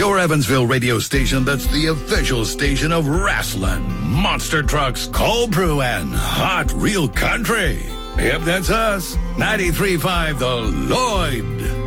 Your Evansville radio station that's the official station of wrestling, monster trucks, cold brew, and hot real country. Yep, that's us. 93.5 The Lloyd.